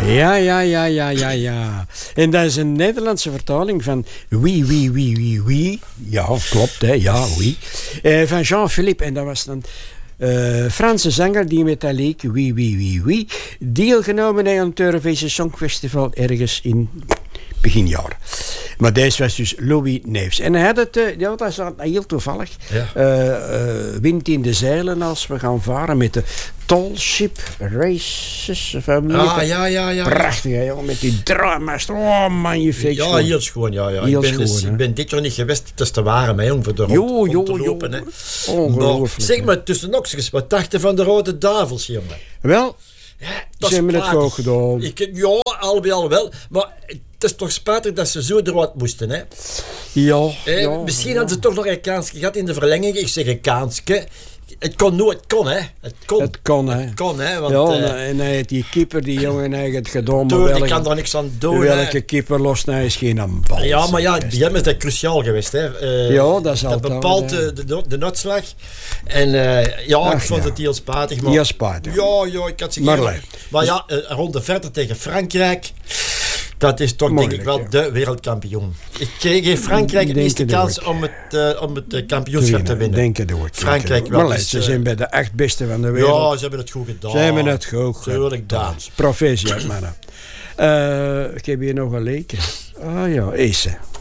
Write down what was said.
Ja. En dat is een Nederlandse vertaling van Oui. Ja, klopt, hè. Ja, oui. Van Jean-Philippe. En dat was dan Franse zanger die met dat lied Oui deelgenomen heeft aan het Europese Songfestival ergens in begin jaar. Maar deze was dus Louis Neefs. En hij had het, dat is heel toevallig, wind in de zeilen als we gaan varen met de Tallship Races. Ja. Prachtig, hè, jongen, met die draaimast. Oh, magnifiek. Ja, heel schoon, ja. Ik ben dit jaar niet geweest, het is te warm, hè, om voor de rond te lopen. Hè. Ongelooflijk. Zeg maar, tussen oksels, wat dacht je van de Rode Duivels, jongen? Wel, dat ze hebben het gewoon gedaan. Al wel, maar het is toch spijtig dat ze zo eruit moesten, hè? Ja. Misschien hadden ze toch nog een kans gehad in de verlenging. Ik zeg een kansje. Het kon, hè? Het kon, hè? Want, en hij heeft die keeper, die jongen, hij heeft het gedaan. Die kan er niks aan doen. Welke keeper lost nou is geen bal. Ja, maar ja, bij hem is dat cruciaal geweest, hè? Dat is altijd. Dat bepaalt de uitslag. En ik vond het heel spijtig. Maar, heel spijtig. Ja, ik had ze maar ja, ronde verder tegen Frankrijk. Dat is toch denk ik wel de wereldkampioen. Ik geef Frankrijk de eerste kans om het kampioenschap te winnen. Denk het ook. Frankrijk wel. Maar ze zijn bij de 8 beste van de wereld. Ja, ze hebben het goed gedaan. Ze hebben het goed gedaan. Proficiat, mannen. Ik heb hier nog een leken. Ese.